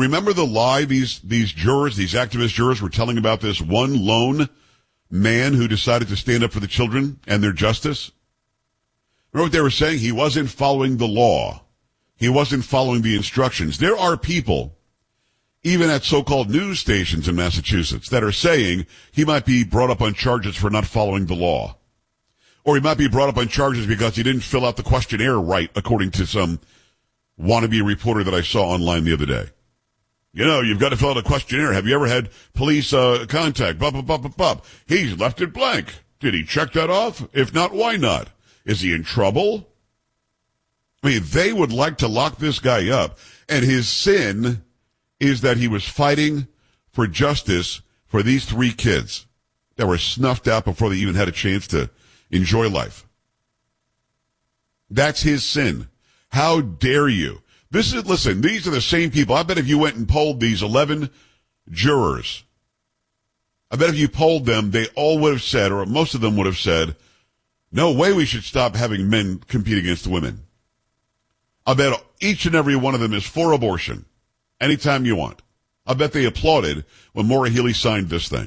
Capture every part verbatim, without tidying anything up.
remember the lie these, these jurors, these activist jurors were telling about this one lone man who decided to stand up for the children and their justice? Remember what they were saying? He wasn't following the law. He wasn't following the instructions. There are people, even at so-called news stations in Massachusetts, that are saying he might be brought up on charges for not following the law. Or he might be brought up on charges because he didn't fill out the questionnaire right, according to some wannabe reporter that I saw online the other day. You know, you've got to fill out a questionnaire. Have you ever had police uh, contact? Blah, blah, blah, blah, blah. He's left it blank. Did he check that off? If not, why not? Is he in trouble? I mean, they would like to lock this guy up. And his sin is that he was fighting for justice for these three kids that were snuffed out before they even had a chance to enjoy life. That's his sin. How dare you? This is, listen, these are the same people. I bet if you went and polled these eleven jurors, I bet if you polled them, they all would have said, or most of them would have said, no way we should stop having men compete against women. I bet each and every one of them is for abortion anytime you want. I bet they applauded when Maura Healey signed this thing.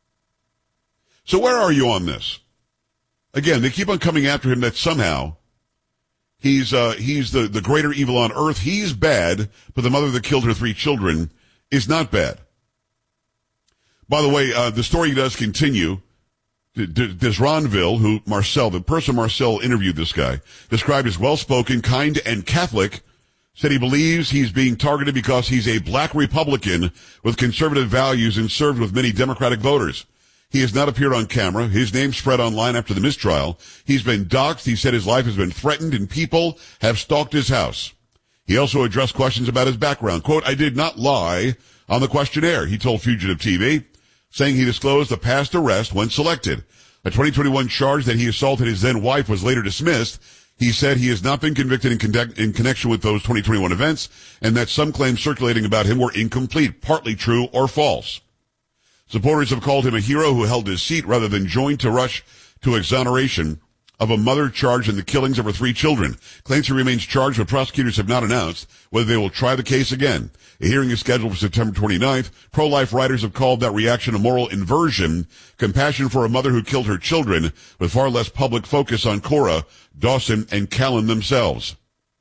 So where are you on this? Again, they keep on coming after him that somehow he's uh, he's the, the greater evil on earth. He's bad, but the mother that killed her three children is not bad. By the way, uh, the story does continue. Desronville, who Marcel, the person Marcel interviewed this guy, described as well-spoken, kind, and Catholic, said he believes he's being targeted because he's a black Republican with conservative values and served with many Democratic voters. He has not appeared on camera. His name spread online after the mistrial. He's been doxxed. He said his life has been threatened and people have stalked his house. He also addressed questions about his background. Quote, I did not lie on the questionnaire, he told Fugitive T V, saying he disclosed a past arrest when selected. A twenty twenty-one charge that he assaulted his then wife was later dismissed. He said he has not been convicted in, con- in connection with those twenty twenty-one events and that some claims circulating about him were incomplete, partly true or false. Supporters have called him a hero who held his seat rather than joined to rush to exoneration of a mother charged in the killings of her three children. Claims he remains charged, but prosecutors have not announced whether they will try the case again. A hearing is scheduled for September twenty-ninth. Pro-life writers have called that reaction a moral inversion, compassion for a mother who killed her children, with far less public focus on Cora, Dawson, and Callan themselves.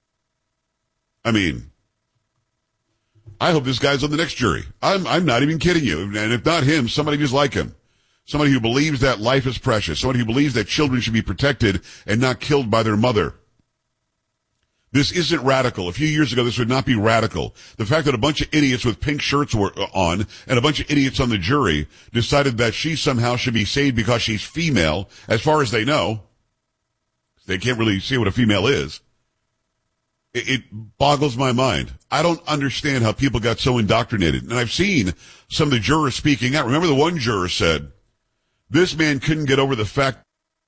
I mean, I hope this guy's on the next jury. I'm, I'm not even kidding you. And if not him, somebody just like him. Somebody who believes that life is precious. Somebody who believes that children should be protected and not killed by their mother. This isn't radical. A few years ago, this would not be radical. The fact that a bunch of idiots with pink shirts were on and a bunch of idiots on the jury decided that she somehow should be saved because she's female, as far as they know. They can't really see what a female is. It, it boggles my mind. I don't understand how people got so indoctrinated. And I've seen some of the jurors speaking out. Remember the one juror said, this man couldn't get over the fact,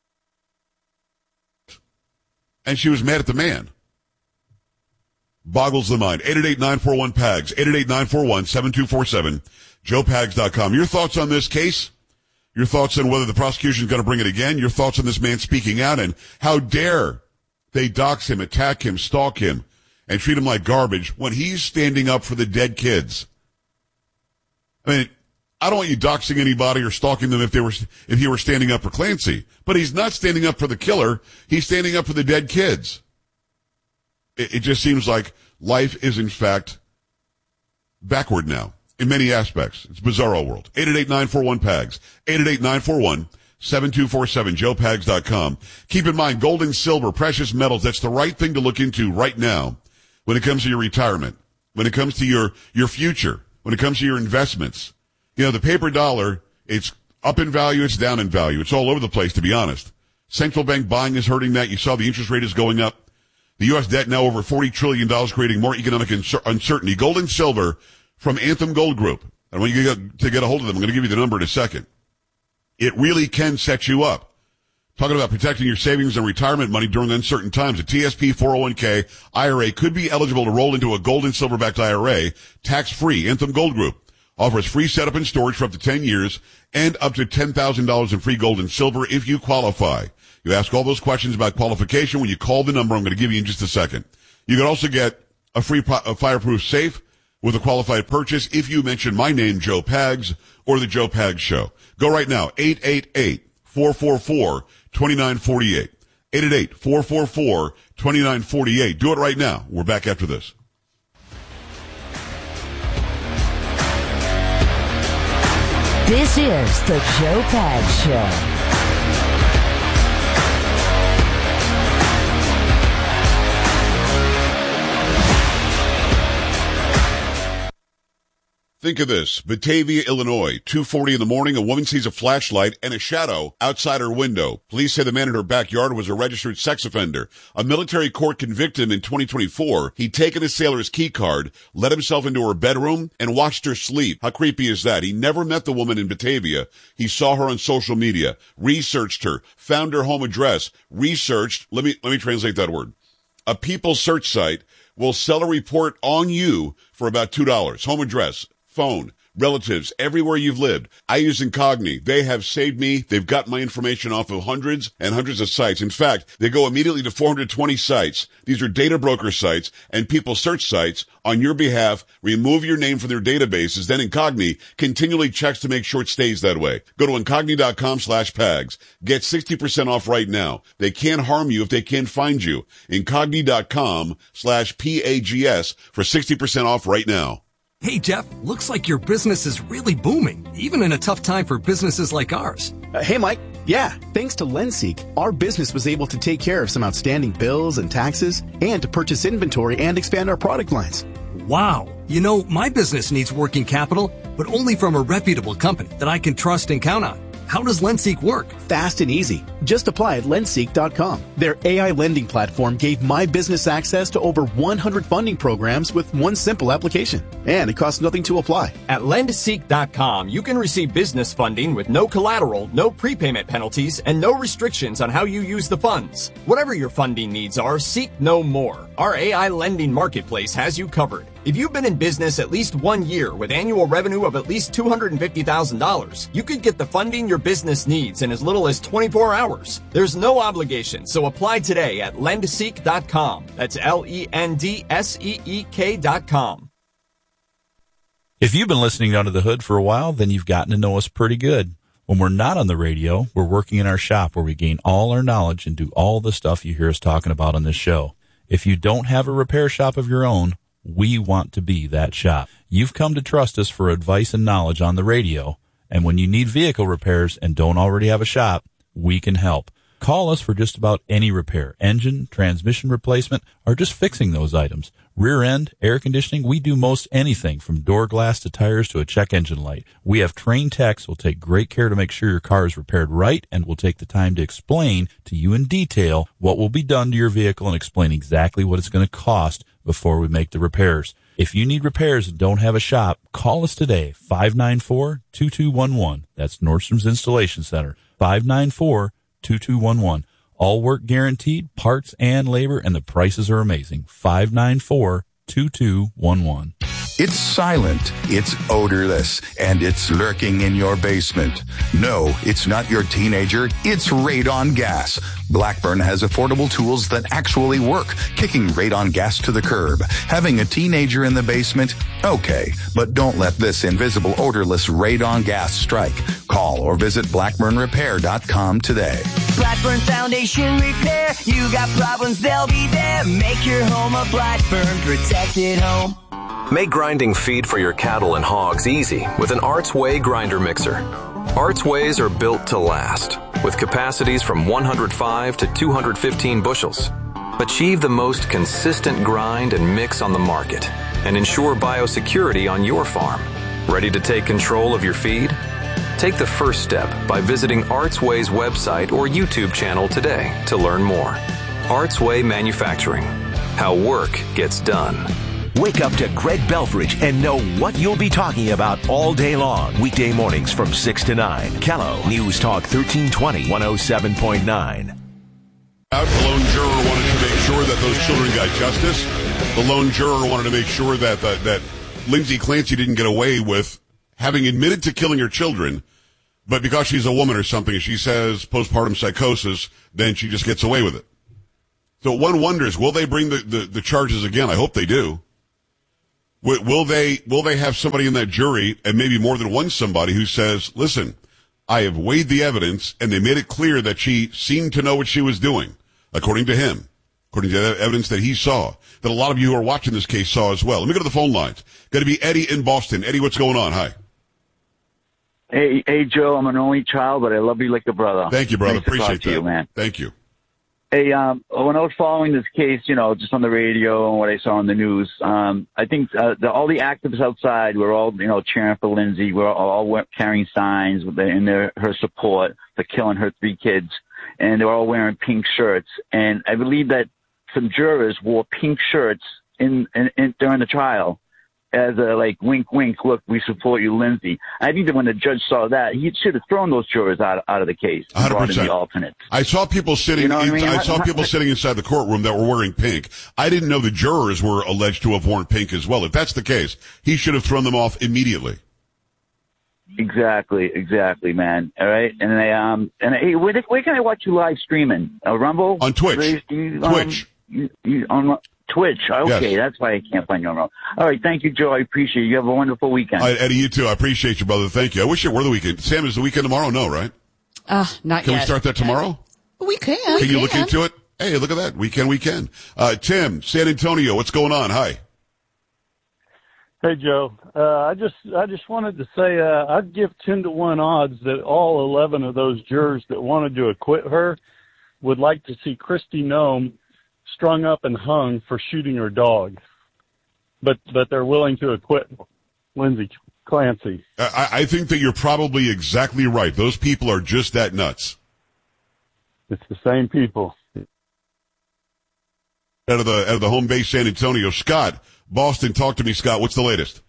and she was mad at the man. Boggles the mind. eight eight eight, nine four one, P A G S, eight eight eight, nine four one, seven two four seven, joe pags dot com. Your thoughts on this case? Your thoughts on whether the prosecution is going to bring it again? Your thoughts on this man speaking out, and how dare they dox him, attack him, stalk him, and treat him like garbage when he's standing up for the dead kids? I mean, I don't want you doxing anybody or stalking them if they were, if he were standing up for Clancy, but he's not standing up for the killer. He's standing up for the dead kids. It, it just seems like life is in fact backward now in many aspects. It's bizarro world. eight eight eight, nine four one, P A G S, eight eight eight, nine four one, seven two four seven, joe pags dot com. Keep in mind, gold and silver, precious metals, that's the right thing to look into right now when it comes to your retirement, when it comes to your, your future, when it comes to your investments. You know, the paper dollar, it's up in value, it's down in value. It's all over the place, to be honest. Central bank buying is hurting that. You saw the interest rate is going up. The U S debt now over forty trillion dollars, creating more economic inser- uncertainty. Gold and silver from Anthem Gold Group. I want you to get, to get a hold of them. I'm going to give you the number in a second. It really can set you up. Talking about protecting your savings and retirement money during uncertain times. A T S P four oh one k I R A could be eligible to roll into a gold and silver-backed I R A, tax-free. Anthem Gold Group offers free setup and storage for up to ten years and up to ten thousand dollars in free gold and silver if you qualify. You ask all those questions about qualification when you call the number I'm going to give you in just a second. You can also get a free a fireproof safe with a qualified purchase if you mention my name, Joe Pags, or the Joe Pags Show. Go right now, eight eight eight, four four four, two nine four eight. eight eight eight, four four four, two nine four eight. Do it right now. We're back after this. This is the Joe Pags Show. Think of this. Batavia, Illinois, two forty in the morning, a woman sees a flashlight and a shadow outside her window. Police say the man in her backyard was a registered sex offender. A military court convicted him in twenty twenty-four. He'd taken a sailor's key card, let himself into her bedroom, and watched her sleep. How creepy is that? He never met the woman in Batavia. He saw her on social media, researched her, found her home address, researched, let me, let me translate that word. A People search site will sell a report on you for about two dollars. Home address, phone, relatives, everywhere you've lived. I use Incogni. They have saved me. They've got my information off of hundreds and hundreds of sites. In fact, they go immediately to four hundred twenty sites. These are data broker sites and people search sites on your behalf, remove your name from their databases. Then Incogni continually checks to make sure it stays that way. Go to Incogni.com slash Pags. Get sixty percent off right now. They can't harm you if they can't find you. Incogni.com slash P A G S for sixty percent off right now. Hey, Jeff, looks like your business is really booming, even in a tough time for businesses like ours. Uh, hey, Mike. Yeah, thanks to LendSeek, our business was able to take care of some outstanding bills and taxes and to purchase inventory and expand our product lines. Wow. You know, my business needs working capital, but only from a reputable company that I can trust and count on. How does LendSeek work? Fast and easy. Just apply at lendseek dot com. Their A I lending platform gave my business access to over one hundred funding programs with one simple application. And it costs nothing to apply. At lendseek dot com, you can receive business funding with no collateral, no prepayment penalties, and no restrictions on how you use the funds. Whatever your funding needs are, seek no more. Our A I lending marketplace has you covered. If you've been in business at least one year with annual revenue of at least two hundred fifty thousand dollars, you could get the funding your business needs in as little as twenty-four hours. There's no obligation, so apply today at lendseek dot com. That's L E N D S E E K dot com. If you've been listening Under the Hood for a while, then you've gotten to know us pretty good. When we're not on the radio, we're working in our shop where we gain all our knowledge and do all the stuff you hear us talking about on this show. If you don't have a repair shop of your own, we want to be that shop. You've come to trust us for advice and knowledge on the radio, and when you need vehicle repairs and don't already have a shop, we can help. Call us for just about any repair, engine, transmission replacement, or just fixing those items. Rear end, air conditioning, we do most anything from door glass to tires to a check engine light. We have trained techs who will take great care to make sure your car is repaired right and will take the time to explain to you in detail what will be done to your vehicle and explain exactly what it's going to cost before we make the repairs. If you need repairs and don't have a shop, call us today, five nine four, two two one one. That's Nordstrom's Installation Center, five nine four, two two one one. All work guaranteed, parts and labor, and the prices are amazing. five nine four, two two one one. It's silent, it's odorless, and it's lurking in your basement. No, it's not your teenager, it's radon gas. Blackburn has affordable tools that actually work, kicking radon gas to the curb. Having a teenager in the basement? Okay, but don't let this invisible odorless radon gas strike. Call or visit blackburn repair dot com today. Blackburn Foundation Repair. You got problems, they'll be there. Make your home a Blackburn protected home. Make grinding feed for your cattle and hogs easy with an Arts Way grinder mixer. Arts Ways are built to last, with capacities from one hundred five to two hundred fifteen bushels. Achieve the most consistent grind and mix on the market, and ensure biosecurity on your farm. Ready to take control of your feed? Take the first step by visiting Arts Way's website or YouTube channel today to learn more. Arts Way Manufacturing. How work gets done. Wake up to Greg Belfridge and know what you'll be talking about all day long. Weekday mornings from six to nine. Callow News Talk thirteen twenty, one oh seven point nine. The lone juror wanted to make sure that those children got justice. The lone juror wanted to make sure that the, that Lindsay Clancy didn't get away with having admitted to killing her children, but because she's a woman or something, she says postpartum psychosis, then she just gets away with it. So one wonders, will they bring the, the, the charges again? I hope they do. Will, will they will they have somebody in that jury, and maybe more than one somebody, who says, listen, I have weighed the evidence, and they made it clear that she seemed to know what she was doing, according to him, according to the evidence that he saw, that a lot of you who are watching this case saw as well. Let me go to the phone lines. Going to be Eddie in Boston. Eddie, what's going on? Hi. Hey, hey, Joe, I'm an only child, but I love you like a brother. Thank you, brother. Nice to Appreciate talk to that. you, man. Thank you. Hey, um, when I was following this case, you know, just on the radio and what I saw on the news, um, I think uh, the, all the activists outside were all, you know, cheering for Lindsay. We're all, all carrying signs with the, in their her support for killing her three kids, and they were all wearing pink shirts. And I believe that some jurors wore pink shirts in, in, in during the trial, as a, like, wink, wink, look, we support you, Lindsay. I think that when the judge saw that, he should have thrown those jurors out, out of the case. one hundred percent. The alternates. I saw people sitting, You know what in, I mean? I saw How- people how- sitting inside the courtroom that were wearing pink. I didn't know the jurors were alleged to have worn pink as well. If that's the case, he should have thrown them off immediately. Exactly, exactly, man. All right, and I um and hey, where, where can I watch you live streaming? Uh, Rumble on Twitch. Do you, um, Twitch. You, you, on Twitch. Okay, Yes. that's why I can't find you on Rumble. All right, thank you, Joe. I appreciate it. You have a wonderful weekend. All right, Eddie, you too. I appreciate you, brother. Thank you. I wish it were the weekend. Sam, is the weekend tomorrow? No, right? Uh, not Can yet. we start that tomorrow? We can. Can we you look can. into it? Hey, look at that. Weekend, weekend. Uh, Tim, San Antonio, what's going on? Hi. Hey, Joe. Uh, I just I just wanted to say uh, I'd give ten to one odds that all eleven of those jurors that wanted to acquit her would like to see Kristi Noem strung up and hung for shooting her dog. But but they're willing to acquit Lindsay Clancy. I, I think that you're probably exactly right. Those people are just that nuts. It's the same people. Out of the out of the home base, San Antonio. Scott, Boston, talk to me, Scott. What's the latest?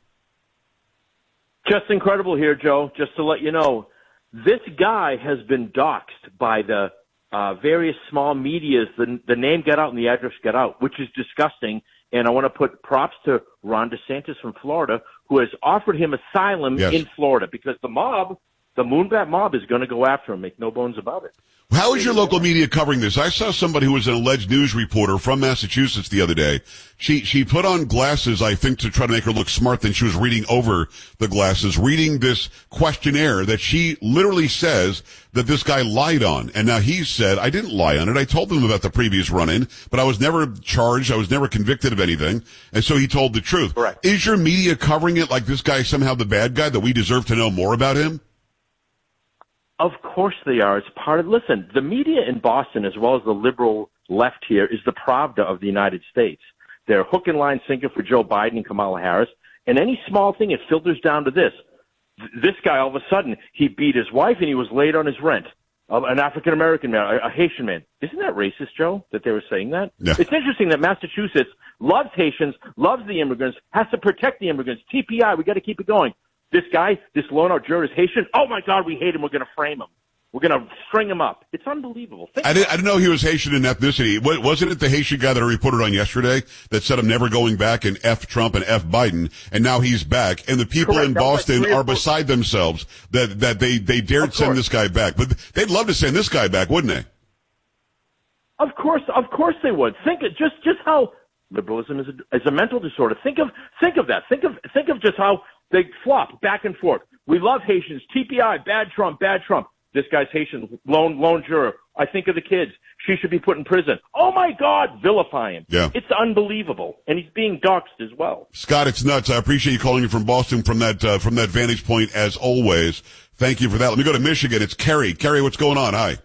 Just incredible here, Joe. Just to let you know, this guy has been doxxed by the uh, various small medias. The, the name got out and the address got out, which is disgusting. And I want to put props to Ron DeSantis from Florida, who has offered him asylum Yes. in Florida, because the mob, the Moonbat mob, is going to go after him. Make no bones about it. How is your local media covering this? I saw somebody who was an alleged news reporter from Massachusetts the other day. She she put on glasses, I think, to try to make her look smart. Then she was reading over the glasses, reading this questionnaire that she literally says that this guy lied on. And now he said, I didn't lie on it. I told them about the previous run-in, but I was never charged. I was never convicted of anything. And so he told the truth. Correct. Is your media covering it like this guy is somehow the bad guy, that we deserve to know more about him? Of course they are. It's part of, listen, the media in Boston, as well as the liberal left here, is the Pravda of the United States. They're hook and line sinker for Joe Biden and Kamala Harris. And any small thing, it filters down to this. Th- This guy, all of a sudden, he beat his wife and he was late on his rent. Uh, an African-American man, a, a Haitian man. Isn't that racist, Joe, that they were saying that? Yeah. It's interesting that Massachusetts loves Haitians, loves the immigrants, has to protect the immigrants. T P I, we got to keep it going. This guy, this loan-out juror is Haitian. Oh, my God, we hate him. We're going to frame him. We're going to string him up. It's unbelievable. Think I didn't, I didn't know he was Haitian in ethnicity. Wa- Wasn't it the Haitian guy that I reported on yesterday that said I'm never going back and F Trump and F Biden, and now he's back, and the people Correct. in That was like Boston three or are four- beside themselves that, that they, they dared Of send course. this guy back. But they'd love to send this guy back, wouldn't they? Of course, of course they would. Think of just just how liberalism is a, is a mental disorder. Think of think of that. Think of think of just how they flop back and forth. We love Haitians. T P I, bad Trump, bad Trump. This guy's Haitian, lone lone juror. I think of the kids. She should be put in prison. Oh my God, vilify him. Yeah. It's unbelievable, and he's being doxxed as well. Scott, it's nuts. I appreciate you calling in from Boston from that uh, from that vantage point as always. Thank you for that. Let me go to Michigan. It's Carrie. Carrie, what's going on? Hi.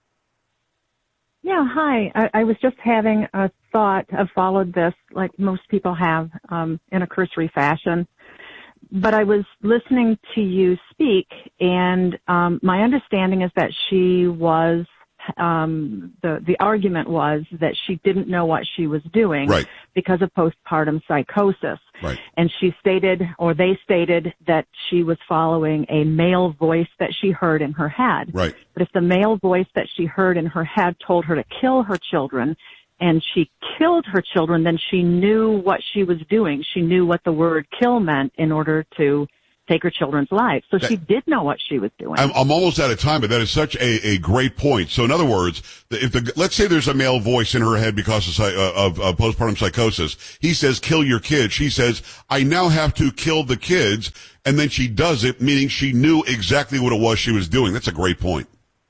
Yeah, hi. I, I was just having a thought. I've followed this like most people have um, in a cursory fashion. But I was listening to you speak, and um, my understanding is that she was, um, the, the argument was that she didn't know what she was doing Right. because of postpartum psychosis. Right. And she stated, or they stated, that she was following a male voice that she heard in her head. Right. But if the male voice that she heard in her head told her to kill her children, and she killed her children, then she knew what she was doing. She knew what the word kill meant in order to take her children's lives. So that, she did know what she was doing. I'm, I'm almost out of time, but that is such a, a great point. So in other words, if the, let's say there's a male voice in her head because of, uh, of, of postpartum psychosis. He says, kill your kids. She says, I now have to kill the kids. And then she does it, meaning she knew exactly what it was she was doing. That's a great point.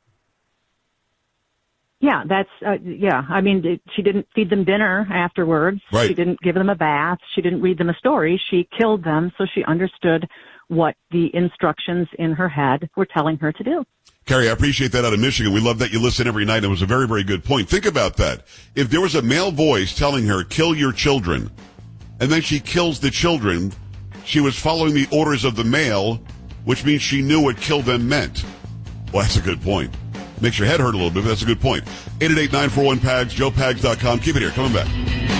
Yeah, that's, uh, yeah, I mean, it, she didn't feed them dinner afterwards. Right. She didn't give them a bath. She didn't read them a story. She killed them, so she understood what the instructions in her head were telling her to do. Carrie, I appreciate that out of Michigan. We love that you listen every night. It was a very, very good point. Think about that. If there was a male voice telling her, kill your children, and then she kills the children, she was following the orders of the male, which means she knew what kill them meant. Well, that's a good point. Makes your head hurt a little bit, but that's a good point. eight eight eight, nine four one, P A G S, joe pags dot com. Keep it here. Coming back.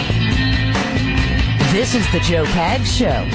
This is the Joe Pags Show.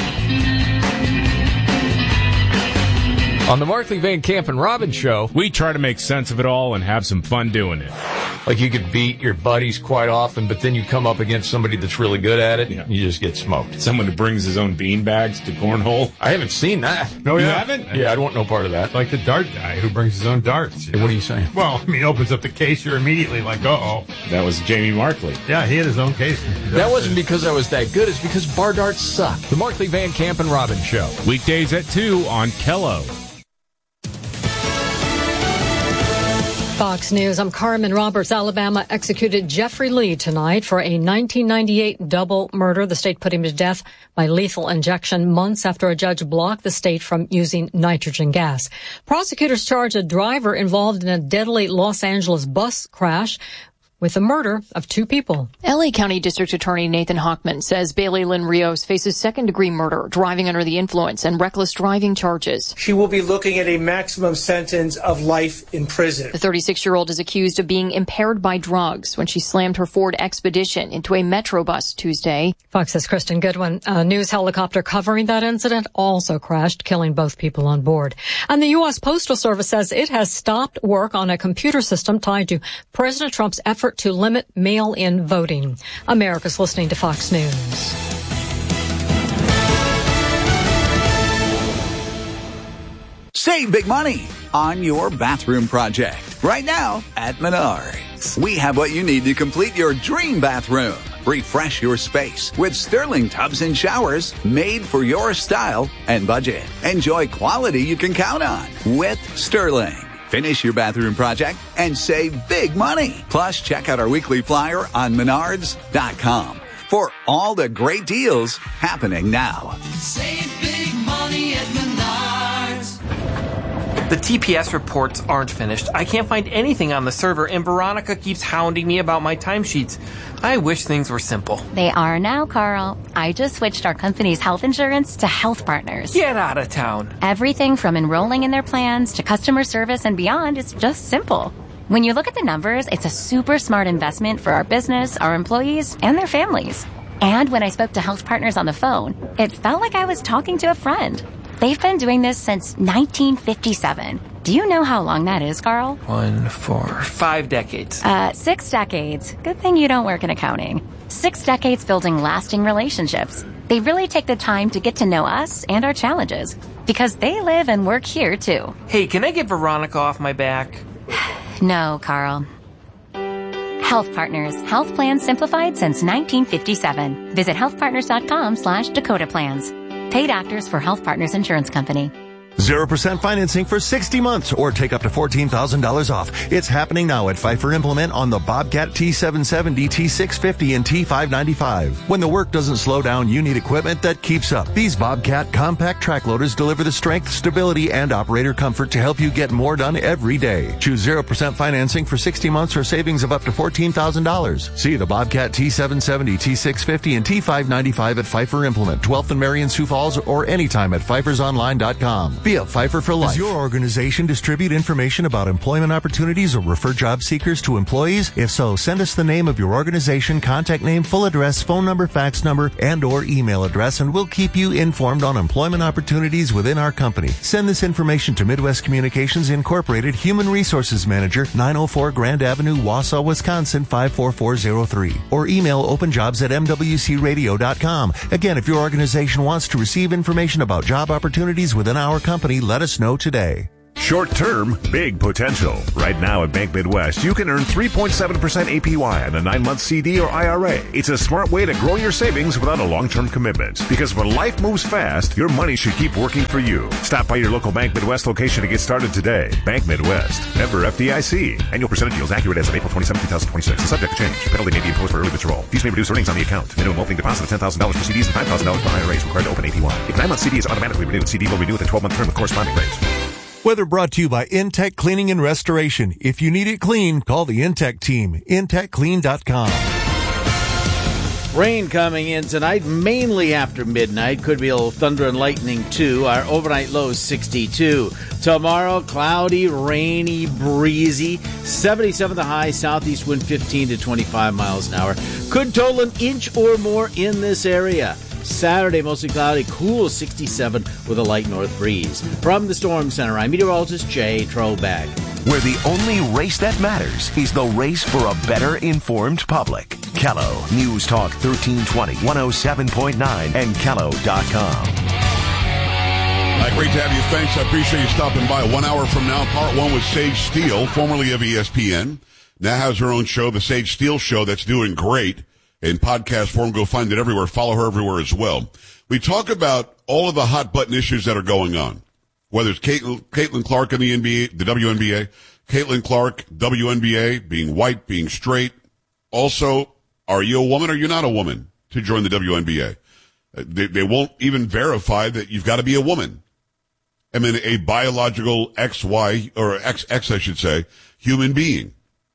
On the Markley, Van Camp, and Robbins Show, we try to make sense of it all and have some fun doing it. Like you could beat your buddies quite often, but then you come up against somebody that's really good at it, yeah. and you just get smoked. Someone who brings his own bean bags to cornhole. I haven't seen that. No, you yeah. haven't? Yeah, I don't want no part of that. Like the dart guy who brings his own darts. Hey, what are you saying? Well, I mean, he opens up the case, you're immediately like, uh-oh. That was Jamie Markley. Yeah, he had his own case. That wasn't because I was that good. It's because bar darts suck. The Markley, Van Camp, and Robbins Show. Weekdays at two on Kello. Fox News. I'm Carmen Roberts. Alabama executed Jeffrey Lee tonight for a nineteen ninety-eight double murder. The state put him to death by lethal injection months after a judge blocked the state from using nitrogen gas. Prosecutors charge a driver involved in a deadly Los Angeles bus crash with the murder of two people. L A County District Attorney Nathan Hochman says Bailey Lynn Rios faces second-degree murder, driving under the influence, and reckless driving charges. She will be looking at a maximum sentence of life in prison. The thirty-six-year-old is accused of being impaired by drugs when she slammed her Ford Expedition into a Metro bus Tuesday. Fox's Kristen Goodwin. A news helicopter covering that incident also crashed, killing both people on board. And the U S Postal Service says it has stopped work on a computer system tied to President Trump's effort to limit mail-in voting. America's listening to Fox News. Save big money on your bathroom project right now at Menards. We have what you need to complete your dream bathroom. Refresh your space with Sterling tubs and showers made for your style and budget. Enjoy quality you can count on with Sterling. Finish your bathroom project and save big money. Plus, check out our weekly flyer on menards dot com for all the great deals happening now. Save big money at Menards. The T P S reports aren't finished. I can't find anything on the server, and Veronica keeps hounding me about my timesheets. I wish things were simple. They are now, Carl. I just switched our company's health insurance to Health Partners. Get out of town. Everything from enrolling in their plans to customer service and beyond is just simple. When you look at the numbers, it's a super smart investment for our business, our employees, and their families. And when I spoke to Health Partners on the phone, it felt like I was talking to a friend. They've been doing this since nineteen fifty-seven. Do you know how long that is, Carl? One, four, five decades. Uh, six decades. Good thing you don't work in accounting. Six decades building lasting relationships. They really take the time to get to know us and our challenges because they live and work here, too. Hey, can I get Veronica off my back? No, Carl. Health Partners. Health plans simplified since nineteen fifty-seven. Visit healthpartners.com slash Dakota Plans. Paid actors for Health Partners Insurance Company. zero percent financing for sixty months or take up to fourteen thousand dollars off. It's happening now at Pfeiffer Implement on the Bobcat T seven seventy, T six fifty, and T five ninety-five. When the work doesn't slow down, you need equipment that keeps up. These Bobcat compact track loaders deliver the strength, stability, and operator comfort to help you get more done every day. Choose zero percent financing for sixty months or savings of up to fourteen thousand dollars. See the Bobcat T seven seventy, T six fifty, and T five ninety-five at Pfeiffer Implement, twelfth and Marion, Sioux Falls, or anytime at pfeiffersonline dot com. Be a Pfeiffer for life. Does your organization distribute information about employment opportunities or refer job seekers to employees? If so, send us the name of your organization, contact name, full address, phone number, fax number, and or email address, and we'll keep you informed on employment opportunities within our company. Send this information to Midwest Communications Incorporated, Human Resources Manager, nine oh four Grand Avenue, Wausau, Wisconsin, five four four zero three. Or email openjobs at m w c radio dot com. Again, if your organization wants to receive information about job opportunities within our company, let us know today. Short term, big potential. Right now at Bank Midwest, you can earn three point seven percent A P Y on a nine-month C D or I R A. It's a smart way to grow your savings without a long-term commitment. Because when life moves fast, your money should keep working for you. Stop by your local Bank Midwest location to get started today. Bank Midwest. Member F D I C. Annual percentage yields accurate as of April twenty-seventh, twenty twenty-six. And subject to change. Penalty may be imposed for early withdrawal. Fees may reduce earnings on the account. Minimum opening deposit of ten thousand dollars for C Ds and five thousand dollars for I R As required to open A P Y. If nine-month C D is automatically renewed, C D will renew with a twelve-month term with corresponding rates. Weather brought to you by Intech Cleaning and Restoration. If you need it clean, call the Intech team. intech clean dot com. Rain coming in tonight, mainly after midnight. Could be a little thunder and lightning, too. Our overnight low is sixty-two. Tomorrow, cloudy, rainy, breezy. seventy-seven the high, southeast wind fifteen to twenty-five miles an hour. Could total an inch or more in this area. Saturday, mostly cloudy, cool sixty-seven with a light north breeze. From the Storm Center, I'm meteorologist Jay Trobeck. Where the only race that matters is the race for a better informed public. Kello News Talk thirteen twenty, one oh seven point nine, and kello dot com. Hi, great to have you. Thanks. I appreciate you stopping by. One hour from now, part one with Sage Steele, formerly of E S P N. Now has her own show, The Sage Steele Show, that's doing great. In podcast form, go find it everywhere. Follow her everywhere as well. We talk about all of the hot button issues that are going on. Whether it's Caitlin, Caitlin Clark in the N B A, the W N B A, Caitlin Clark, W N B A, being white, being straight. Also, are you a woman or are you not a woman to join the W N B A? They, they won't even verify that you've got to be a woman. I mean, a biological X Y, or X X, I should say, human being.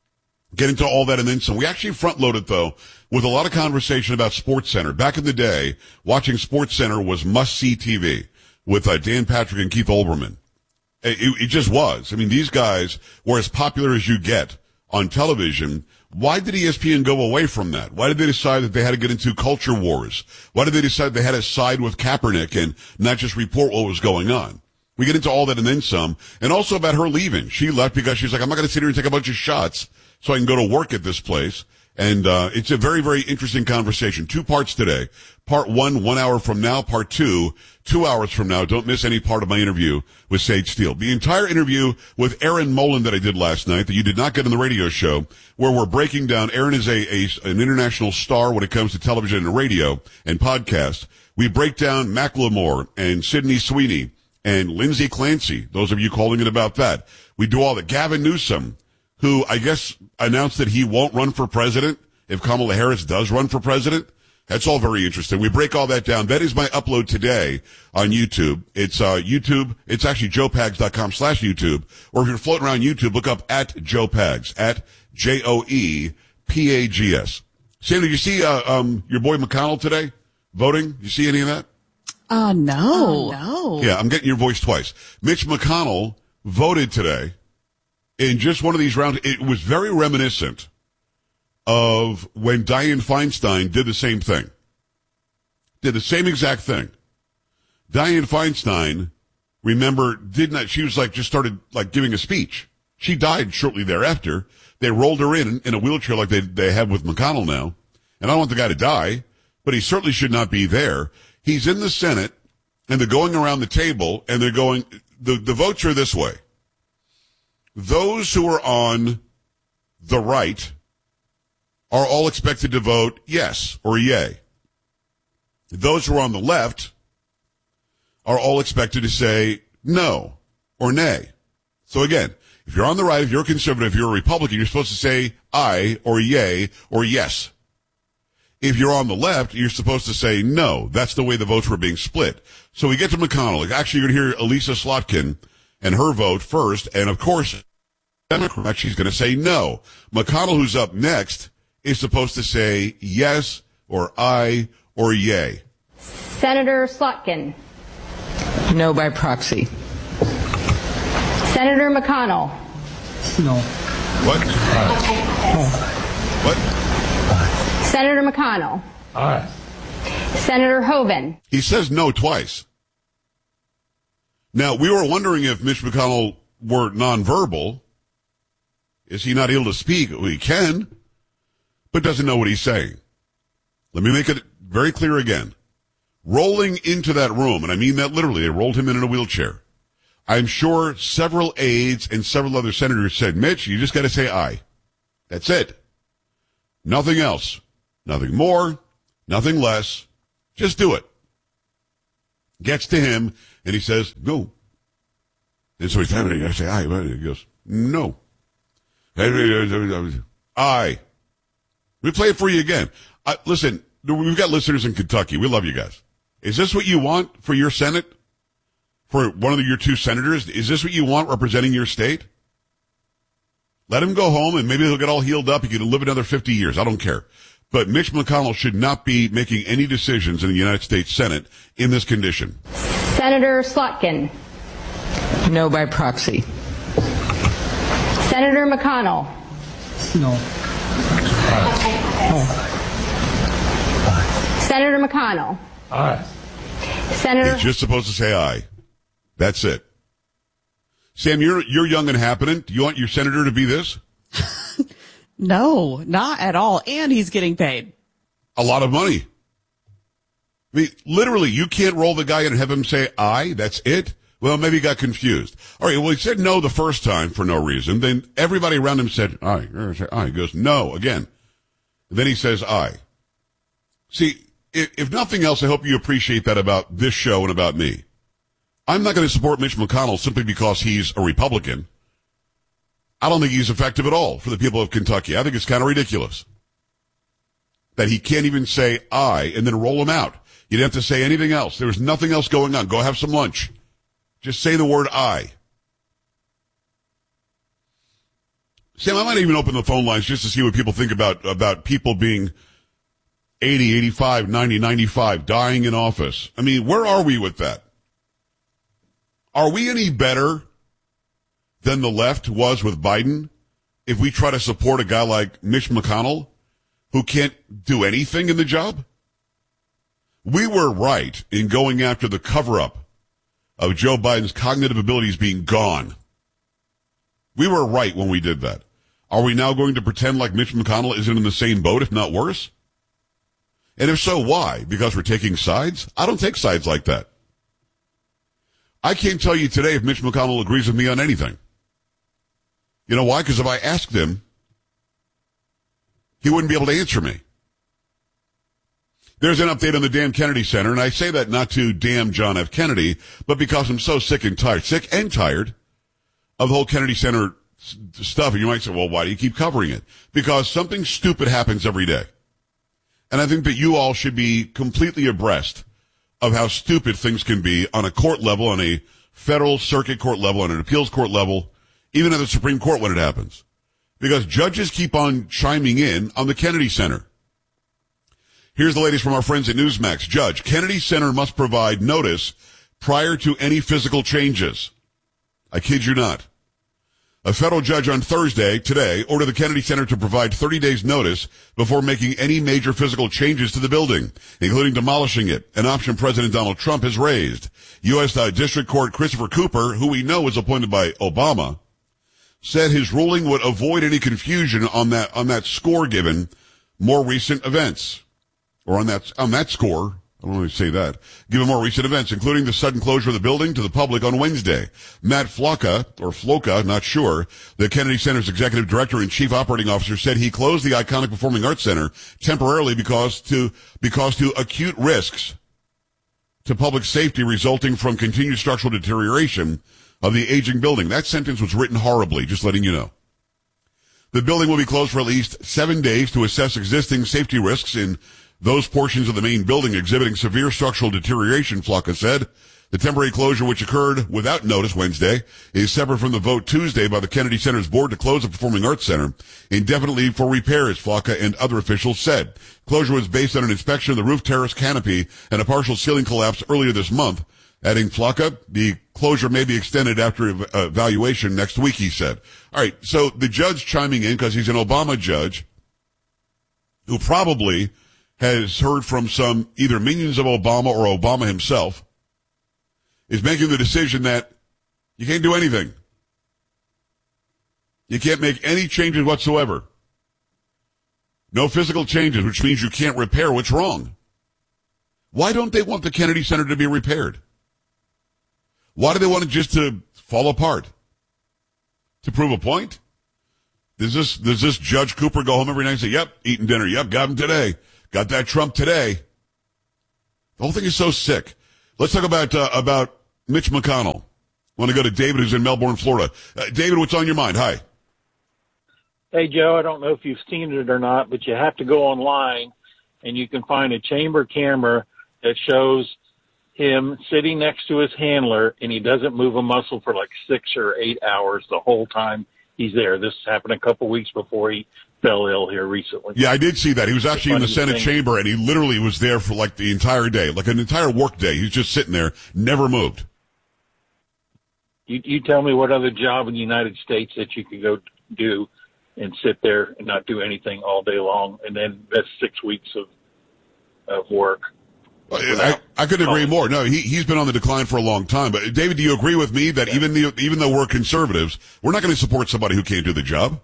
Get into all that and then some. We actually front-loaded, though, with a lot of conversation about SportsCenter. Back in the day, watching SportsCenter was must-see T V with uh, Dan Patrick and Keith Olbermann. It, it, it just was. I mean, these guys were as popular as you get on television. Why did E S P N go away from that? Why did they decide that they had to get into culture wars? Why did they decide they had to side with Kaepernick and not just report what was going on? We get into all that and then some. And also about her leaving. She left because she's like, I'm not going to sit here and take a bunch of shots so I can go to work at this place. And uh it's a very, very interesting conversation. Two parts today. Part one, one hour from now. Part two, two hours from now. Don't miss any part of my interview with Sage Steele. The entire interview with Erin Molan that I did last night that you did not get on the radio show, where we're breaking down. Erin is a, a an international star when it comes to television and radio and podcast. We break down Macklemore and Sydney Sweeney and Lindsay Clancy. Those of you calling in about that. We do all that. Gavin Newsom, who I guess announced that he won't run for president if Kamala Harris does run for president. That's all very interesting. We break all that down. That is my upload today on YouTube. It's uh YouTube. It's actually joe pags dot com slash YouTube. Or if you're floating around YouTube, look up at Joe Pags, at J O E P A G S. Sam, did you see uh, um your boy McConnell today voting? You see any of that? Uh, no. Oh, no. Yeah, I'm getting your voice twice. Mitch McConnell voted today in just one of these rounds. It was very reminiscent of when Dianne Feinstein did the same thing. Did the same exact thing. Dianne Feinstein, remember, did not, she was like, just started like giving a speech. She died shortly thereafter. They rolled her in, in a wheelchair like they, they have with McConnell now. And I don't want the guy to die, but he certainly should not be there. He's in the Senate, and they're going around the table, and they're going, the, the votes are this way. Those who are on the right are all expected to vote yes or yay. Those who are on the left are all expected to say no or nay. So again, if you're on the right, if you're a conservative, if you're a Republican, you're supposed to say aye or yay or yes. If you're on the left, you're supposed to say no. That's the way the votes were being split. So we get to McConnell. Actually, you're going to hear Elisa Slotkin and her vote first. And of course, Democrat, she's going to say no. McConnell, who's up next, is supposed to say yes or aye or yay. Senator Slotkin. No by proxy. Senator McConnell. No. What? What? Senator McConnell. Aye. Senator Hoeven. He says no twice. Now, we were wondering if Mitch McConnell were nonverbal. Is he not able to speak? Well, he can, but doesn't know what he's saying. Let me make it very clear again. Rolling into that room, and I mean that literally, they rolled him in in a wheelchair. I'm sure several aides and several other senators said, Mitch, you just got to say aye. That's it. Nothing else. Nothing more. Nothing less. Just do it. Gets to him, and he says, no. And so he's having to say aye. He goes, no. Aye. We play it for you again. Uh, listen, we've got listeners in Kentucky. We love you guys. Is this what you want for your Senate? For one of your two senators? Is this what you want representing your state? Let him go home and maybe he'll get all healed up. He can live another fifty years. I don't care. But Mitch McConnell should not be making any decisions in the United States Senate in this condition. Senator Slotkin. No by proxy. Senator McConnell. No. Senator McConnell. Aye. Senator. He's just supposed to say aye. That's it. Sam, you're you're young and happening. Do you want your senator to be this? No, not at all. And he's getting paid a lot of money. I mean, literally, you can't roll the guy in and have him say aye. That's it. Well, maybe he got confused. All right. Well, he said no the first time for no reason. Then everybody around him said aye. Aye. He goes no again. And then he says aye. See, if, if nothing else, I hope you appreciate that about this show and about me. I'm not going to support Mitch McConnell simply because he's a Republican. I don't think he's effective at all for the people of Kentucky. I think it's kind of ridiculous that he can't even say aye and then roll him out. You didn't have to say anything else. There was nothing else going on. Go have some lunch. Just say the word aye. Sam, I might even open the phone lines just to see what people think about, about people being eighty, eighty-five, ninety, ninety-five, dying in office. I mean, where are we with that? Are we any better than the left was with Biden if we try to support a guy like Mitch McConnell who can't do anything in the job? We were right in going after the cover-up of Joe Biden's cognitive abilities being gone. We were right when we did that. Are we now going to pretend like Mitch McConnell isn't in the same boat, if not worse? And if so, why? Because we're taking sides? I don't take sides like that. I can't tell you today if Mitch McConnell agrees with me on anything. You know why? Because if I asked him, he wouldn't be able to answer me. There's an update on the Dan Kennedy Center, and I say that not to damn John F. Kennedy, but because I'm so sick and tired, sick and tired of the whole Kennedy Center stuff. And you might say, well, why do you keep covering it? Because something stupid happens every day. And I think that you all should be completely abreast of how stupid things can be on a court level, on a federal circuit court level, on an appeals court level, even at the Supreme Court when it happens. Because judges keep on chiming in on the Kennedy Center. Here's the latest from our friends at Newsmax. Judge, Kennedy Center must provide notice prior to any physical changes. I kid you not. A federal judge on Thursday, today, ordered the Kennedy Center to provide thirty days notice before making any major physical changes to the building, including demolishing it, an option President Donald Trump has raised. U S Uh, District Court Christopher Cooper, who we know was appointed by Obama, said his ruling would avoid any confusion on that, on that score given more recent events. Or on that, on that score. I don't want to say that. Given more recent events, including the sudden closure of the building to the public on Wednesday. Matt Flocka, or Floka, not sure, the Kennedy Center's executive director and chief operating officer, said he closed the iconic Performing Arts Center temporarily because to, because to acute risks to public safety resulting from continued structural deterioration of the aging building. That sentence was written horribly, just letting you know. The building will be closed for at least seven days to assess existing safety risks in those portions of the main building exhibiting severe structural deterioration, Flocka said. The temporary closure, which occurred without notice Wednesday, is separate from the vote Tuesday by the Kennedy Center's board to close the Performing Arts Center indefinitely for repairs, Flocka and other officials said. Closure was based on an inspection of the roof terrace canopy and a partial ceiling collapse earlier this month. Adding Flocka, the closure may be extended after ev- uh, evaluation next week, he said. All right, so the judge chiming in because he's an Obama judge who probably has heard from some either minions of Obama or Obama himself, is making the decision that you can't do anything. You can't make any changes whatsoever. No physical changes, which means you can't repair what's wrong. Why don't they want the Kennedy Center to be repaired? Why do they want it just to fall apart? To prove a point? Does this, does this Judge Cooper go home every night and say, yep, eating dinner, yep, got him today. Got that Trump today. The whole thing is so sick. Let's talk about, uh, about Mitch McConnell. I want to go to David, who's in Melbourne, Florida. Uh, David, what's on your mind? Hi. Hey, Joe, I don't know if you've seen it or not, but you have to go online and you can find a chamber camera that shows him sitting next to his handler, and he doesn't move a muscle for like six or eight hours the whole time he's there. This happened a couple weeks before he fell ill here recently. Yeah, I did see that. He was actually in the Senate thing. chamber, and he literally was there for like the entire day, like an entire work day. He was just sitting there, never moved. You, you tell me what other job in the United States that you could go do and sit there and not do anything all day long, and then that's six weeks of of work. I, I could agree more. No, he, he's been on the decline for a long time. But David, do you agree with me that even the, even though we're conservatives, we're not going to support somebody who can't do the job?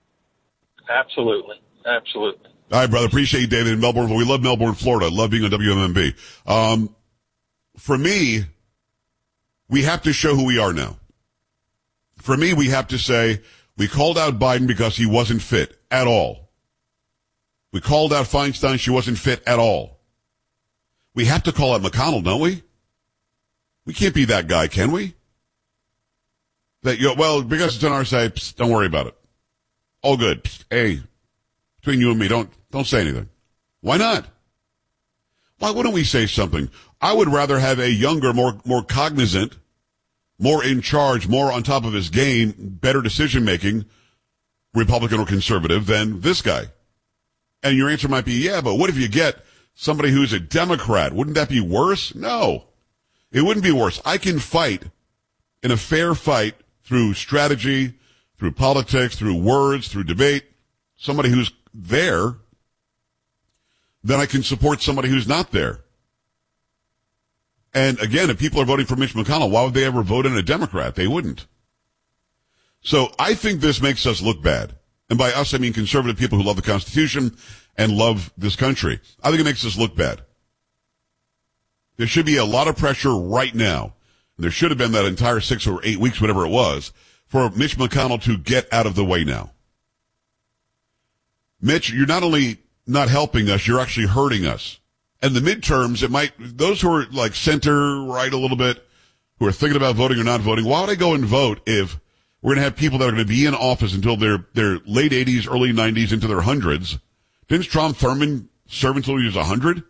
Absolutely. Absolutely. All right, brother. Appreciate you, David, in Melbourne. We love Melbourne, Florida. Love being on W M M B. Um, for me, we have to show who we are now. For me, we have to say we called out Biden because he wasn't fit at all. We called out Feinstein. She wasn't fit at all. We have to call out McConnell, don't we? We can't be that guy, can we? That, you know, well, because it's on our side, psst, don't worry about it. All good. Psst, hey, between you and me, don't, don't say anything. Why not? Why wouldn't we say something? I would rather have a younger, more, more cognizant, more in charge, more on top of his game, better decision-making Republican or conservative than this guy. And your answer might be, yeah, but what if you get somebody who's a Democrat? Wouldn't that be worse? No, it wouldn't be worse. I can fight in a fair fight through strategy, through politics, through words, through debate, somebody who's there, then I can support somebody who's not there. And again, if people are voting for Mitch McConnell, why would they ever vote in a Democrat? They wouldn't. So I think this makes us look bad. And by us, I mean conservative people who love the Constitution and love this country. I think it makes us look bad. There should be a lot of pressure right now. And there should have been that entire six or eight weeks, whatever it was, for Mitch McConnell to get out of the way now. Mitch, you're not only not helping us, you're actually hurting us. And the midterms, it might, those who are like center right a little bit, who are thinking about voting or not voting, why would I go and vote if we're going to have people that are going to be in office until their, their late eighties, early nineties, into their hundreds? Didn't Strom Thurmond serve until he was one hundred?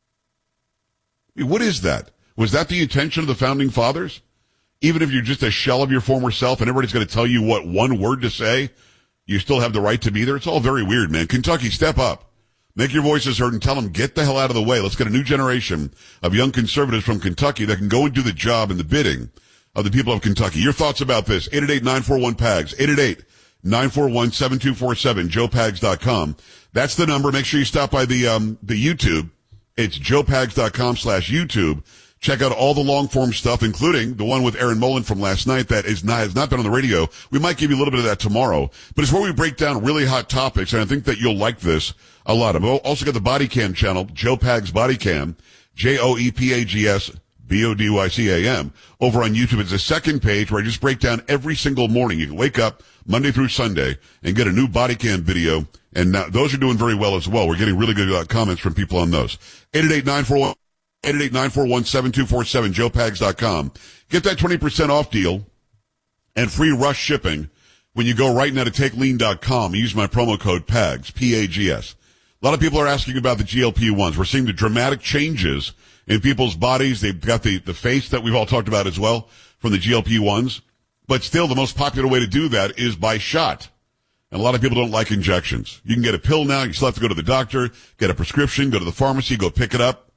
I mean, what is that? Was that the intention of the founding fathers? Even if you're just a shell of your former self and everybody's going to tell you what one word to say, you still have the right to be there? It's all very weird, man. Kentucky, step up. Make your voices heard and tell them, get the hell out of the way. Let's get a new generation of young conservatives from Kentucky that can go and do the job and the bidding of the people of Kentucky. Your thoughts about this? eight eight eight, nine four one, P A G S. eight eight eight, nine four one, seven two four seven, joe pags dot com. That's the number. Make sure you stop by the, um, the YouTube. It's joe pags dot com slash YouTube. Check out all the long-form stuff, including the one with Aaron Mullen from last night that is not, has not been on the radio. We might give you a little bit of that tomorrow. But it's where we break down really hot topics, and I think that you'll like this a lot. I've also got the Body Cam channel, Joe Pags Body Cam, J O E P A G S B O D Y C A M, over on YouTube. It's the second page where I just break down every single morning. You can wake up Monday through Sunday and get a new body cam video, and now, those are doing very well as well. We're getting really good uh, comments from people on those. eight eight eight, nine four one, eight eight eight, nine four one, seven two four seven, joe pags dot com. Get that twenty percent off deal and free rush shipping when you go right now to take lean dot com and use my promo code PAGS, P A G S. A lot of people are asking about the G L P ones. We're seeing the dramatic changes in people's bodies. They've got the, the face that we've all talked about as well from the G L P ones. But still, the most popular way to do that is by shot. And a lot of people don't like injections. You can get a pill now. You still have to go to the doctor, get a prescription, go to the pharmacy, go pick it up.